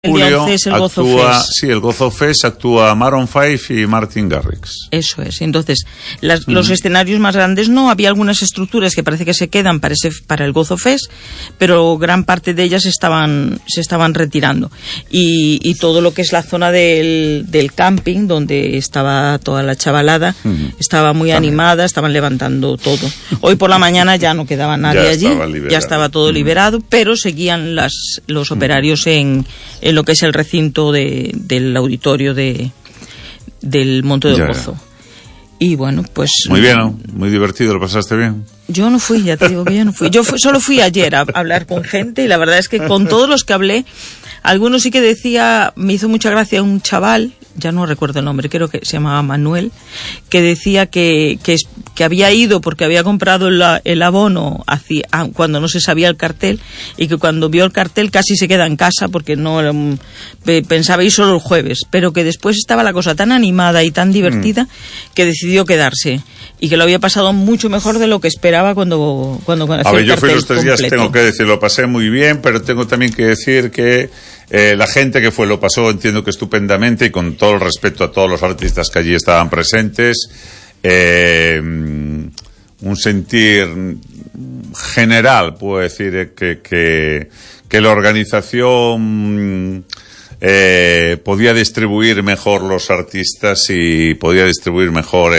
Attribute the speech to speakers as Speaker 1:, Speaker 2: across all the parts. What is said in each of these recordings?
Speaker 1: El día 11 es el Gozo Fest.
Speaker 2: Sí, el Gozo Fest actúa Maroon 5 y Martin Garrix.
Speaker 1: Eso es. Entonces, los escenarios más grandes no. Había algunas estructuras que parece que se quedan para el Gozo Fest, pero gran parte de ellas se estaban retirando. Y todo lo que es la zona del camping, donde estaba toda la chavalada, estaba muy animada, estaban levantando todo. Hoy por la mañana ya no quedaba nadie allí, ya estaba todo liberado, pero seguían los operarios en lo que es el recinto del auditorio del Monte del Gozo. Y bueno, pues...
Speaker 2: Muy bien, ¿no? Muy divertido, ¿lo pasaste bien?
Speaker 1: Yo no fui, ya te digo que yo no fui. Solo fui ayer a hablar con gente y la verdad es que con todos los que hablé, algunos sí que decía, me hizo mucha gracia un chaval, ya no recuerdo el nombre, creo que se llamaba Manuel, que decía que había ido porque había comprado el abono cuando no se sabía el cartel, y que cuando vio el cartel casi se queda en casa porque no pensaba ir solo el jueves, pero que después estaba la cosa tan animada y tan divertida que decidió quedarse y que lo había pasado mucho mejor de lo que esperaba cuando hacía el cartel. A ver,
Speaker 2: yo fui los 3 días,
Speaker 1: completo.
Speaker 2: tengo que decir, lo pasé muy bien, pero tengo también que decir que la gente que fue lo pasó, entiendo que estupendamente, y con todo el respeto a todos los artistas que allí estaban presentes. Un sentir general, puedo decir, que la organización podía distribuir mejor los artistas y podía distribuir mejor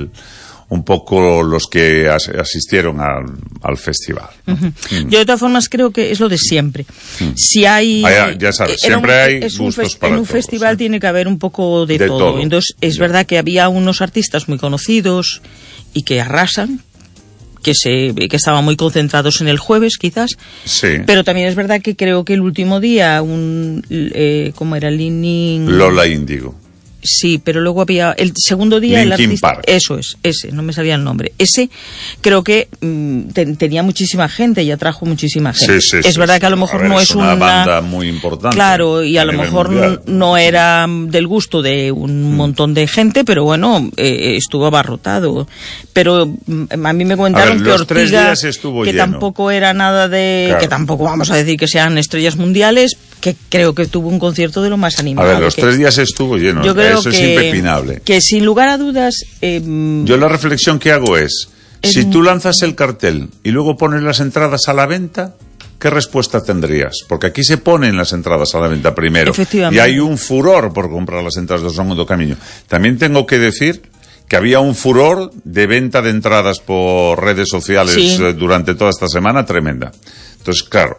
Speaker 2: un poco los que asistieron al festival.
Speaker 1: Yo de todas formas creo que es lo de siempre. Si hay...
Speaker 2: ya sabes, siempre hay gustos para todos. En un
Speaker 1: festival tiene que haber un poco de todo. Entonces es verdad que había unos artistas muy conocidos y que arrasan, que estaban muy concentrados en el jueves quizás,
Speaker 2: sí.
Speaker 1: Pero también es verdad que creo que el último día ¿cómo era?
Speaker 2: Lola Índigo.
Speaker 1: Sí, pero luego había el segundo día
Speaker 2: Linkin
Speaker 1: el artista,
Speaker 2: Park.
Speaker 1: eso es, ese, no me salía el nombre. Ese creo que tenía muchísima gente y atrajo muchísima gente.
Speaker 2: Sí,
Speaker 1: es verdad que a lo mejor no es
Speaker 2: una banda muy importante.
Speaker 1: Claro, y a lo mejor mundial. No era del gusto de un montón de gente, pero bueno, estuvo abarrotado. Pero a mí me comentaron que Ortiga, que
Speaker 2: lleno.
Speaker 1: Tampoco era nada de... Claro. Que tampoco vamos a decir que sean estrellas mundiales, que creo que tuvo un concierto de lo más animado.
Speaker 2: A ver, los 3 días estuvo lleno.
Speaker 1: Yo creo
Speaker 2: eso es impepinable.
Speaker 1: Que sin lugar a dudas...
Speaker 2: yo la reflexión que hago es, si tú lanzas el cartel y luego pones las entradas a la venta, ¿qué respuesta tendrías? Porque aquí se ponen las entradas a la venta primero.
Speaker 1: Efectivamente.
Speaker 2: Y hay un furor por comprar las entradas de Segundo Camino. También tengo que decir que había un furor de venta de entradas por redes sociales durante toda esta semana tremenda. Entonces, claro,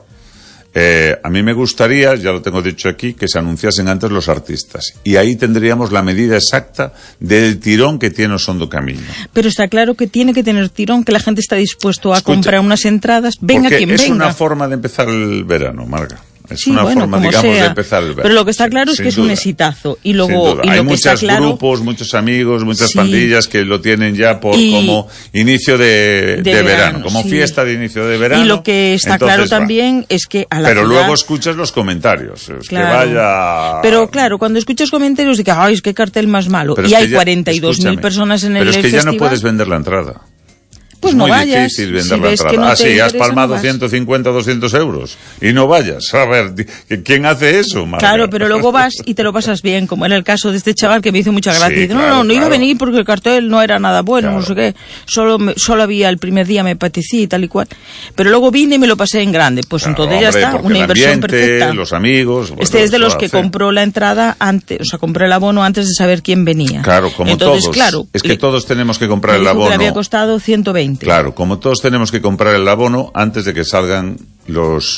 Speaker 2: a mí me gustaría, ya lo tengo dicho aquí, que se anunciasen antes los artistas. Y ahí tendríamos la medida exacta del tirón que tiene Osondo Camino.
Speaker 1: Pero está claro que tiene que tener tirón, que la gente está dispuesto a comprar unas entradas, venga quien venga.
Speaker 2: Es una forma de empezar el verano, Marga. Es
Speaker 1: una
Speaker 2: forma, digamos, de empezar el verano.
Speaker 1: Pero lo que está claro es que es un exitazo. Y luego,
Speaker 2: hay muchos grupos, muchos amigos, muchas pandillas que lo tienen ya como inicio de verano, como fiesta de inicio de verano.
Speaker 1: Y lo que está claro también es que a la
Speaker 2: Pero luego escuchas los comentarios. Es que vaya...
Speaker 1: Pero claro, cuando escuchas comentarios de que ¡ay, qué cartel más malo! Y hay 42.000 personas en el festival.
Speaker 2: Pero es que ya no puedes vender la entrada.
Speaker 1: Pues
Speaker 2: es
Speaker 1: no
Speaker 2: muy
Speaker 1: vayas.
Speaker 2: Difícil vender la entrada. Has palmado 150, 200 euros y no vayas. A ver, ¿quién hace eso, Marga?
Speaker 1: Claro, pero luego vas y te lo pasas bien, como era el caso de este chaval que me hizo mucha gracia. Dice, no iba a venir porque el cartel no era nada bueno, no sé qué. Solo había el primer día, me apetecía y tal y cual. Pero luego vine y me lo pasé en grande. Pues entonces ya está, una inversión perfecta.
Speaker 2: Los amigos...
Speaker 1: Este es de los que compró la entrada antes, o sea, compré el abono antes de saber quién venía.
Speaker 2: Claro, como entonces, todos. Claro, es que todos tenemos que comprar el abono.
Speaker 1: Le había costado 120.
Speaker 2: Claro, como todos tenemos que comprar el abono antes de que salgan los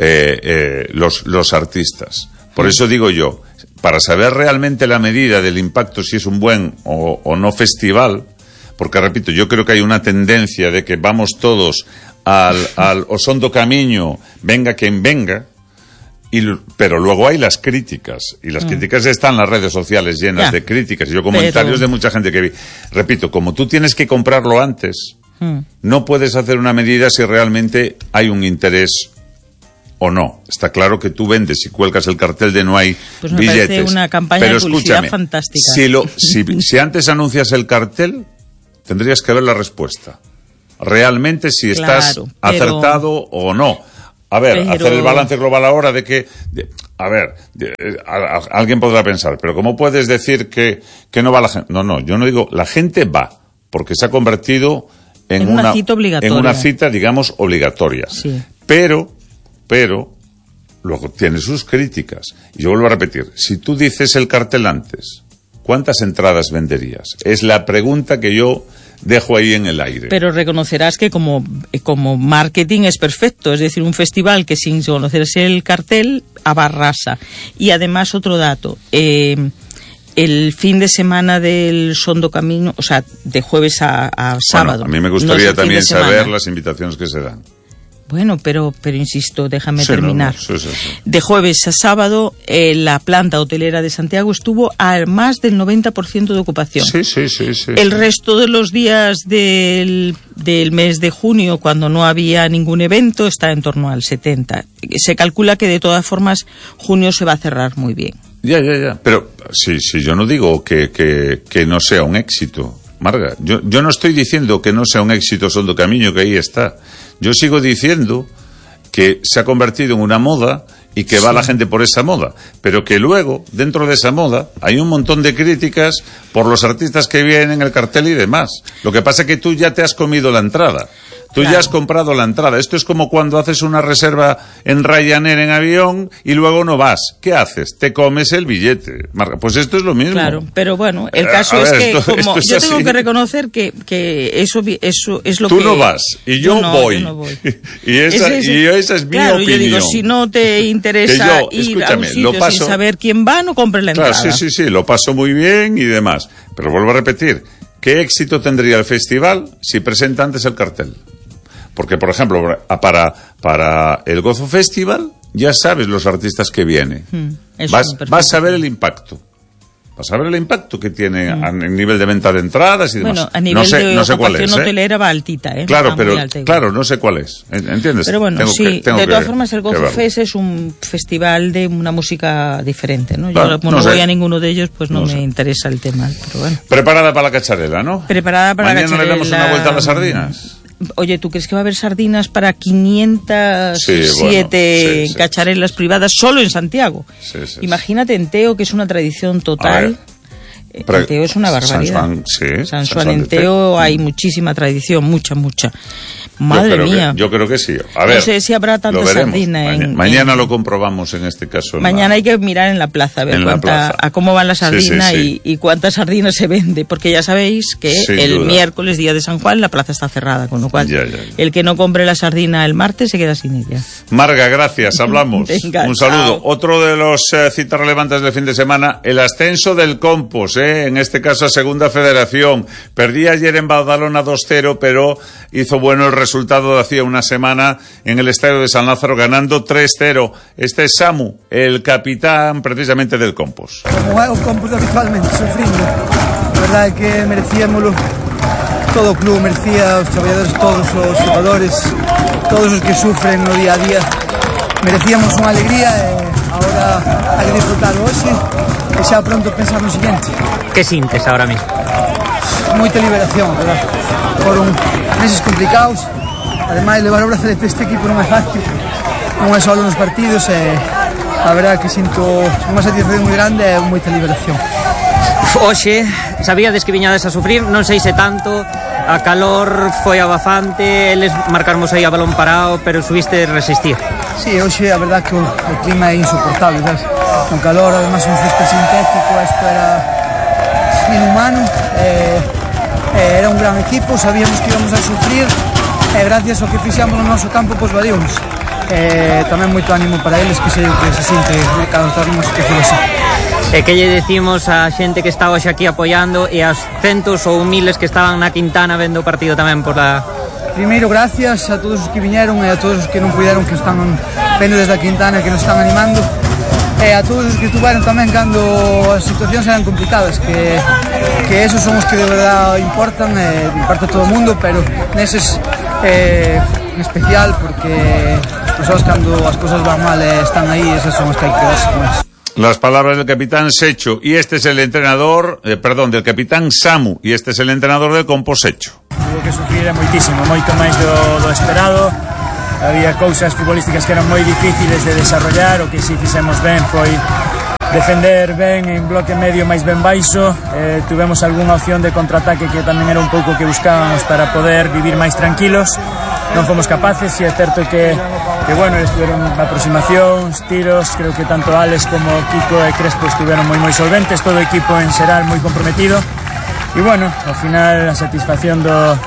Speaker 2: artistas. Por eso digo yo, para saber realmente la medida del impacto, si es un buen o no festival, porque repito, yo creo que hay una tendencia de que vamos todos al Osondo Camino, venga quien venga, pero luego hay las críticas, y las críticas están en las redes sociales llenas de críticas, y yo comentarios de mucha gente que vi. Repito, como tú tienes que comprarlo antes, no puedes hacer una medida si realmente hay un interés o no. Está claro que tú vendes y cuelgas el cartel de no hay
Speaker 1: pues me
Speaker 2: billetes.
Speaker 1: Parece una campaña
Speaker 2: pero
Speaker 1: de publicidad
Speaker 2: escúchame,
Speaker 1: fantástica.
Speaker 2: Si antes anuncias el cartel, tendrías que ver la respuesta. Realmente si estás acertado o no. a ver, hacer el balance global ahora de que... alguien podrá pensar, pero ¿cómo puedes decir que no va la gente? No, yo no digo, la gente va, porque se ha convertido en una
Speaker 1: cita obligatoria.
Speaker 2: En una cita, digamos, obligatoria.
Speaker 1: Sí.
Speaker 2: Pero, luego tiene sus críticas. Y yo vuelvo a repetir, si tú dices el cartel antes, ¿cuántas entradas venderías? Es la pregunta que yo dejo ahí en el aire.
Speaker 1: Pero reconocerás que como marketing es perfecto, es decir, un festival que sin conocerse el cartel abarrasa. Y además otro dato, el fin de semana del Son do Camino, o sea, de jueves a sábado.
Speaker 2: Bueno, a mí me gustaría también saber las invitaciones que se dan.
Speaker 1: Bueno, pero insisto, déjame terminar.
Speaker 2: Sí.
Speaker 1: De jueves a sábado, la planta hotelera de Santiago estuvo a más del 90% de ocupación.
Speaker 2: Sí.
Speaker 1: El resto de los días del mes de junio, cuando no había ningún evento, está en torno al 70%. Se calcula que de todas formas junio se va a cerrar muy bien.
Speaker 2: Ya. Pero sí, yo no digo que no sea un éxito, Marga. Yo no estoy diciendo que no sea un éxito Son do Camiño, que ahí está. Yo sigo diciendo que se ha convertido en una moda y que va la gente por esa moda, pero que luego, dentro de esa moda, hay un montón de críticas por los artistas que vienen, el cartel y demás. Lo que pasa es que tú ya te has comido la entrada. Tú ya has comprado la entrada. Esto es como cuando haces una reserva en Ryanair en avión y luego no vas. ¿Qué haces? Te comes el billete. Pues esto es lo mismo.
Speaker 1: Claro, pero bueno, el caso es que como yo tengo que reconocer que eso es lo que...
Speaker 2: Tú no vas y yo voy.
Speaker 1: Yo no voy.
Speaker 2: y esa es mi opinión.
Speaker 1: Yo digo, si no te interesa ir a un sitio sin saber quién va, no compres la entrada.
Speaker 2: Claro, sí, lo paso muy bien y demás. Pero vuelvo a repetir, ¿qué éxito tendría el festival si presenta antes el cartel? Porque, por ejemplo, para el Gozo Festival ya sabes los artistas que vienen. Vas a ver el impacto. Vas a ver el impacto que tiene a nivel de venta de entradas y demás.
Speaker 1: Bueno, a nivel de ocupación hotelera va altita, ¿eh?
Speaker 2: Claro, pero no sé cuál es. ¿Entiendes?
Speaker 1: Pero bueno, de todas formas el Gozo Fest es un festival de una música diferente, ¿no? Yo no voy a ninguno de ellos, pues no me interesa el tema. Pero bueno.
Speaker 2: Preparada para la cacharela, ¿no?
Speaker 1: Preparada para la cacharela.
Speaker 2: Mañana le damos una vuelta a las sardinas.
Speaker 1: Oye, ¿tú crees que va a haber sardinas para 507 cacharelas privadas solo en Santiago?
Speaker 2: Sí.
Speaker 1: Imagínate en Teo, que es una tradición total. En Teo es una barbaridad. San Juan en Teo hay muchísima tradición, mucha. Madre mía.
Speaker 2: Yo creo que sí. A ver,
Speaker 1: no sé si habrá tanta sardina.
Speaker 2: Mañana lo comprobamos en este caso.
Speaker 1: Mañana hay que mirar en la plaza, a ver a cómo van las sardinas y cuántas sardinas se vende. Porque ya sabéis que el miércoles, día de San Juan, la plaza está cerrada. Con lo cual, el que no compre la sardina el martes se queda sin ella.
Speaker 2: Marga, gracias. Hablamos.
Speaker 1: Venga,
Speaker 2: un saludo.
Speaker 1: Chao.
Speaker 2: Otro de los citas relevantes del fin de semana, el ascenso del Compos, en este caso a Segunda Federación. Perdí ayer en Badalona 2-0, pero hizo bueno el resultado de hacía una semana en el estadio de San Lázaro, ganando 3-0. Este es Samu, el capitán precisamente del Compos.
Speaker 3: Como é o Compos habitualmente, sufrindo. A verdade é que merecíamoslo. Todo o club merecía, os traballadores, todos os xogadores, todos os que sufren no día a día. Merecíamos unha alegría e agora hai que disfrutar hoxe e xa pronto pensar no siguiente.
Speaker 4: Que sintes ahora mismo?
Speaker 3: Moita liberación, verdad? Foron meses complicados. Ademais, levar o brazalete este equipo non é fácil. Non é só nos partidos e a verdade que sinto unha satisfacción moi grande e moita liberación.
Speaker 4: Hoxe, sabíades que viñades a sufrir, non sei se tanto, a calor foi abafante, eles marcarmos aí a balón parado, pero subiste resistir.
Speaker 3: Sí, hoxe a verdade que o clima é insoportable, sabes? Con calor, además un césped sintético, isto era inhumano, era un gran equipo, sabíamos que íbamos a sufrir, e gracias ao que fixamos no noso campo, pois valíamos. Tamén moito ánimo para eles, que sei o que se sinte cada torneo que foi así.
Speaker 4: E que lle decimos a xente que está hoxe aquí apoiando e aos centos ou miles que estaban na Quintana vendo o partido tamén por la...
Speaker 3: Primeiro, gracias a todos os que viñeron e a todos os que non puderon, que están vendo desde a Quintana, que nos están animando, e a todos os que estuveron tamén cando as situacións eran complicadas, que esos son os que de verdad importan, importa a todo o mundo, pero neses en especial, porque as persoas cando as cosas van mal están aí, esas son as que hai que quedarse con elas.
Speaker 2: Las palabras del capitán Secho, y este es el entrenador, del capitán Samu, y este es el entrenador del Compos Secho.
Speaker 5: Tuvo que sufrir moitísimo, moito máis do esperado, había cousas futbolísticas que eran moi difíciles de desarrollar. O que si fixemos ben foi defender ben en bloque medio máis ben baixo. Tuvemos algunha opción de contraataque que tamén era un pouco que buscábamos para poder vivir máis tranquilos. Non fomos capaces, e é certo que bueno, eles tiveron aproximacións, tiros, creo que tanto Alex como Kiko e Crespo estiveron moi solventes, todo o equipo en xeral moi comprometido. E bueno, ao final a satisfacción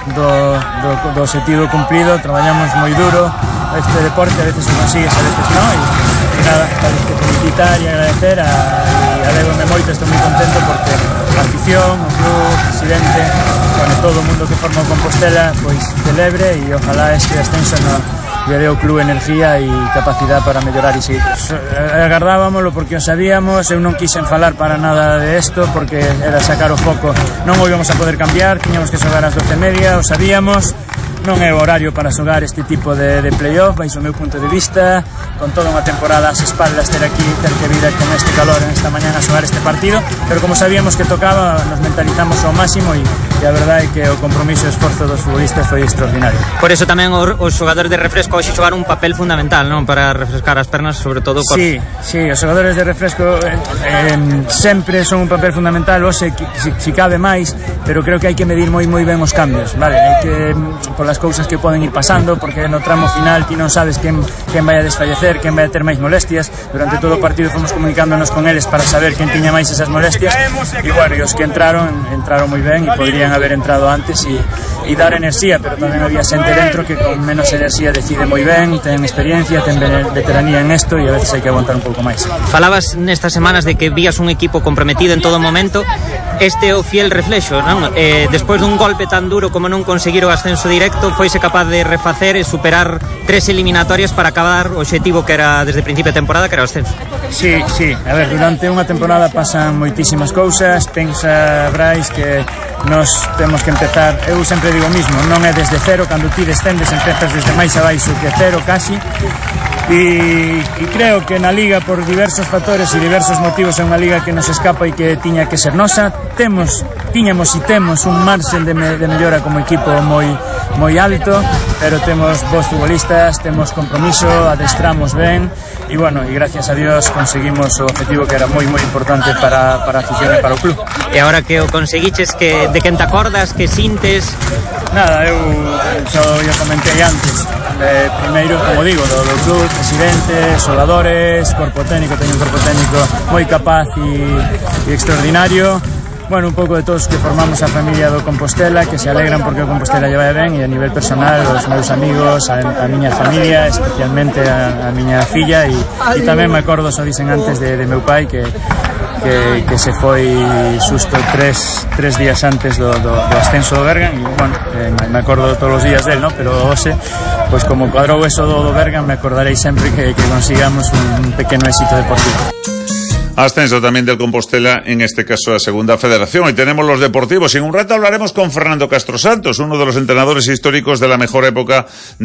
Speaker 5: do objetivo cumplido. Traballamos moi duro este deporte, a veces o consigues, a veces non, e nada, vale que felicitar e agradecer e alegro-me moito, estou moi contento porque a afición, o club, o presidente, bueno, todo o mundo que forma o Compostela pois celebre, e ojalá este ascenso lle deu o club energía e capacidade para mellorar e seguir. Agardábamoslo porque o sabíamos, eu non quixen falar para nada de isto porque era sacar o foco, non o íbamos a poder cambiar, tiñamos que xogar ás 12:30, o sabíamos. Non é o horario para xogar este tipo de playoff, baixo o meu punto de vista, con toda unha temporada ás espaldas, ter que vir con este calor en esta mañana a xogar este partido, pero como sabíamos que tocaba, nos mentalizamos ao máximo e a verdade é que o compromiso e o esforzo dos futbolistas foi extraordinario.
Speaker 4: Por eso tamén os xogadores de refresco hoxe xogaron un papel fundamental, non? Para refrescar as pernas, sobre todo
Speaker 5: Sí, os xogadores de refresco sempre son un papel fundamental, hoxe si cabe máis, pero creo que hai que medir moi ben os cambios, vale? Hai que, por as cousas que poden ir pasando, porque no tramo final ti non sabes quen vai a desfallecer, quen vai a ter máis molestias. Durante todo o partido fomos comunicándonos con eles para saber quen tiña máis esas molestias, e bueno, e os que entraron moi ben e podrían haber entrado antes e dar enerxía, pero tamén había xente dentro que con menos enerxía decide moi ben, ten experiencia, ten veteranía en esto, e a veces hai que aguantar un pouco máis.
Speaker 4: Falabas nestas semanas de que vías un equipo comprometido en todo momento. Este é o fiel reflexo, non? Despois dun golpe tan duro como non conseguir o ascenso directo, foise capaz de refacer e superar 3 eliminatorias para acabar o obxectivo que era desde principio de temporada, que era o ascenso.
Speaker 5: Sí, a ver, durante unha temporada pasan moitísimas cousas. Pensa, Brais, que nos temos que empezar, eu sempre digo o mismo, non é desde cero, cando ti descendes empezas desde máis abaixo que cero casi. E creo que na Liga, por diversos factores e diversos motivos, é unha Liga que nos escapa e que tiña que ser nosa. Tiñamos e temos un marxen de mellora como equipo moi alto, pero temos bons futbolistas, temos compromiso, adestramos ben e bueno, e gracias a Dios conseguimos o objetivo que era moi importante para a afición e para o club.
Speaker 4: E agora que o conseguiches, de quen te acordas, que sintes?
Speaker 5: Nada, eu xa o comentei antes. Primeiro, como digo, do club, presidente, xogadores, corpo técnico, teño un corpo técnico moi capaz e extraordinario. Bueno, un pouco de todos que formamos a familia do Compostela, que se alegran porque o Compostela lle vai ben, e a nivel personal, os meus amigos, a miña familia, especialmente a miña filla, e tamén me acordo, xa dicen antes, de meu pai, que se foi xusto tres días antes do ascenso do Bergan, e bueno, me acordo todos os días del, ¿no? Pero hoxe, pues como cuadrou eso do Bergan, me acordarei sempre que consigamos un pequeno éxito deportivo.
Speaker 2: Ascenso también del Compostela, en este caso a Segunda Federación. Y tenemos los deportivos. En un rato hablaremos con Fernando Castro Santos, uno de los entrenadores históricos de la mejor época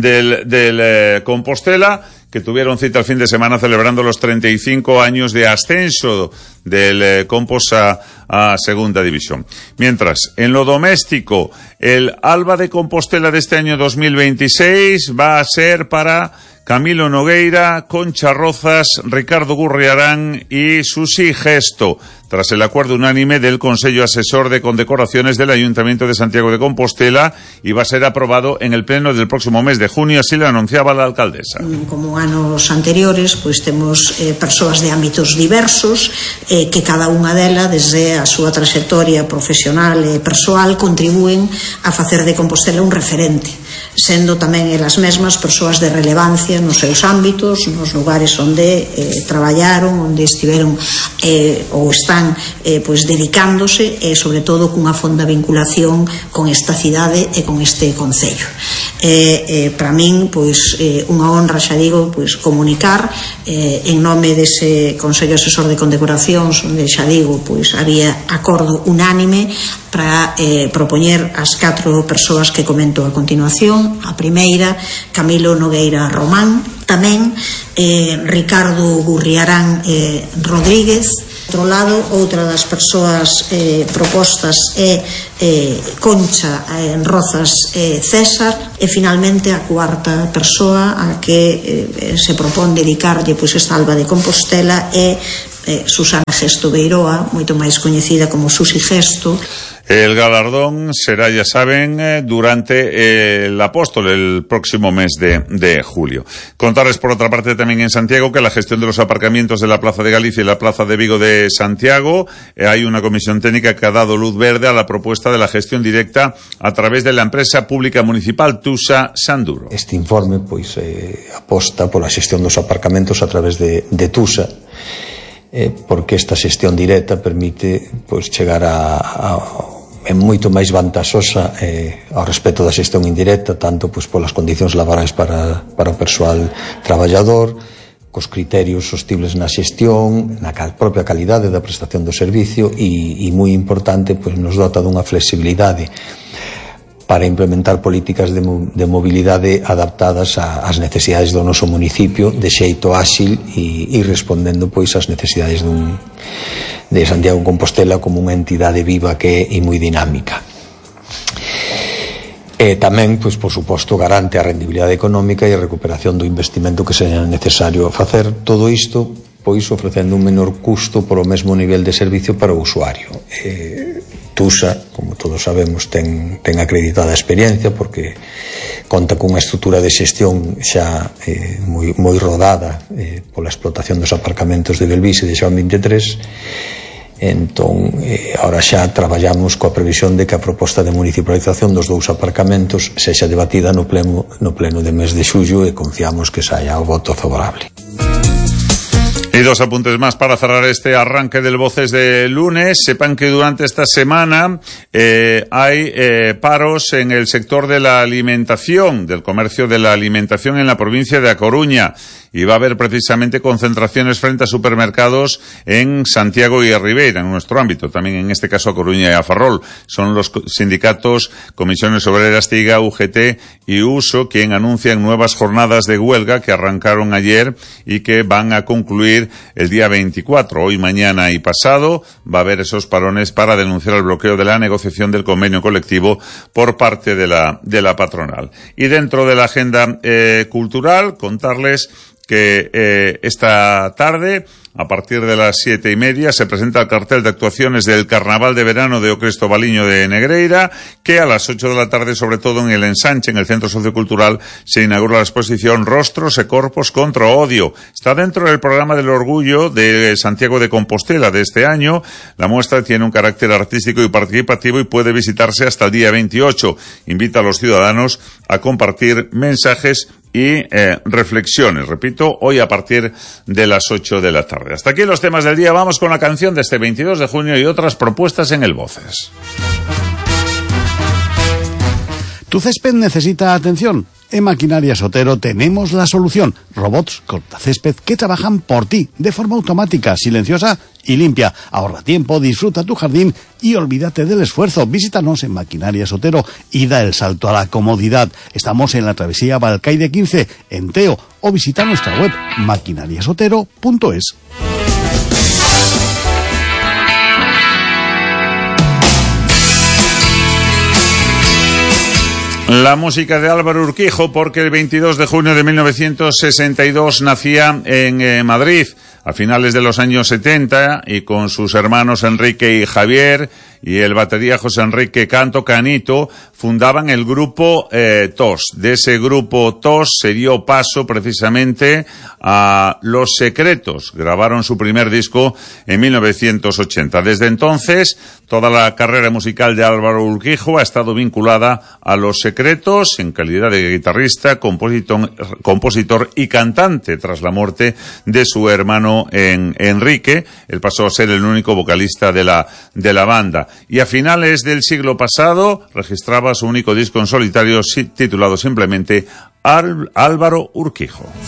Speaker 2: del Compostela, que tuvieron cita el fin de semana celebrando los 35 años de ascenso del Compos a Segunda División. Mientras, en lo doméstico, el Alba de Compostela de este año 2026 va a ser para Camilo Nogueira, Concha Rozas, Ricardo Gurriarán y Susi Gesto, tras el acuerdo unánime del Consejo Asesor de Condecoraciones del Ayuntamiento de Santiago de Compostela, y va a ser aprobado en el pleno del próximo mes de junio, así lo anunciaba la alcaldesa.
Speaker 6: Como anos anteriores, pois temos persoas de ámbitos diversos, que cada unha delas, desde a súa trayectoria profesional e persoal, contribúen a facer de Compostela un referente, sendo tamén elas mesmas persoas de relevancia nos seus ámbitos, nos lugares onde traballaron, onde estiveron ou están pois dedicándose, e sobre todo cunha fonda vinculación con esta cidade e con este concello. Para min, pois unha honra, xa digo, pois comunicar en nome dese Consello Asesor de Condecoracións, onde xa digo, pois había acordo unánime para propoñer as 4 persoas que comento a continuación. A primeira, Camilo Nogueira Román, Román, tamén Ricardo Gurriarán Rodríguez. Por outro lado, outra das persoas propostas é Concha Rozas César, e finalmente a cuarta persoa a que se propón dedicarlle pois esta Alba de Compostela é Susana Gesto Beiroa, moito máis coñecida como Susi Gesto.
Speaker 2: El galardón será, ya saben, durante el Apóstol, el próximo mes de julio. Contarles, por otra parte, también en Santiago, que la gestión de los aparcamientos de la Plaza de Galicia y la Plaza de Vigo de Santiago, hay una comisión técnica que ha dado luz verde a la propuesta de la gestión directa a través de la empresa pública municipal Tusa Sanduro.
Speaker 7: Este informe, pois, aposta pola xestión dos aparcamentos a través de Tusa, porque esta xestión directa permite pois chegar é moito máis vantaxosa ao respecto da xestión indirecta, tanto pois polas condicións laborais para o persoal traballador, cos criterios sostibles na xestión, na propia calidade da prestación do servicio e moi importante, pois nos dota dunha flexibilidade para implementar políticas de mobilidade adaptadas ás necesidades do noso municipio de xeito áxil e respondendo pois ás necesidades de Santiago de Compostela como unha entidade viva que é moi dinámica. E tamén, pois, por suposto, garante a rendibilidade económica e a recuperación do investimento que seña necesario facer. Todo isto, pois, ofrecendo un menor custo polo mesmo nivel de servicio para o usuario. Tusa, como todos sabemos, ten acreditada experiencia porque conta cunha estrutura de xestión xa moi rodada pola explotación dos aparcamentos de Belvís e de Xoán 23. Entón, ahora xa traballamos coa previsión de que a proposta de municipalización dos dous aparcamentos sexa debatida no pleno de mes de xullo e confiamos que saia o voto favorable.
Speaker 2: Y dos apuntes más para cerrar este arranque del Voces de lunes. Sepan que durante esta semana hay paros en el sector de la alimentación, del comercio de la alimentación en la provincia de A Coruña. Y va a haber precisamente concentraciones frente a supermercados en Santiago y Ribeira, en nuestro ámbito, también en este caso A Coruña y a Ferrol. Son los sindicatos Comisiones Obreras, TIGA, UGT y USO quien anuncian nuevas jornadas de huelga que arrancaron ayer y que van a concluir el día 24. Hoy, mañana y pasado va a haber esos parones para denunciar el bloqueo de la negociación del convenio colectivo por parte de la patronal. Y dentro de la agenda cultural, contarles que esta tarde, a partir de las 7:30, se presenta el cartel de actuaciones del Carnaval de Verano de O Cristo Baliño de Negreira, que a las 8 de la tarde, sobre todo en el Ensanche, en el Centro Sociocultural, se inaugura la exposición Rostros e Corpos contra o Odio. Está dentro del programa del Orgullo de Santiago de Compostela de este año. La muestra tiene un carácter artístico y participativo y puede visitarse hasta el día 28. Invita a los ciudadanos a compartir mensajes y reflexiones, repito, hoy a partir de las 8 de la tarde. Hasta aquí los temas del día. Vamos con la canción de este 22 de junio y otras propuestas en el Voces.
Speaker 8: Tu césped necesita atención. En Maquinarias Otero tenemos la solución. Robots cortacésped que trabajan por ti de forma automática, silenciosa y limpia. Ahorra tiempo, disfruta tu jardín y olvídate del esfuerzo. Visítanos en Maquinarias Otero y da el salto a la comodidad. Estamos en la travesía Balcaide 15, en Teo, o visita nuestra web maquinariasotero.es.
Speaker 2: La música de Álvaro Urquijo, porque el 22 de junio de 1962 nacía en Madrid, a finales de los años 70, y con sus hermanos Enrique y Javier y el batería José Enrique Canito fundaban el grupo TOS. De ese grupo TOS se dio paso precisamente a Los Secretos. Grabaron su primer disco en 1980. Desde entonces, toda la carrera musical de Álvaro Urquijo ha estado vinculada a Los Secretos en calidad de guitarrista, compositor y cantante tras la muerte de su hermano Enrique. Él pasó a ser el único vocalista de la banda. Y a finales del siglo pasado registraba su único disco en solitario titulado simplemente Álvaro Urquijo.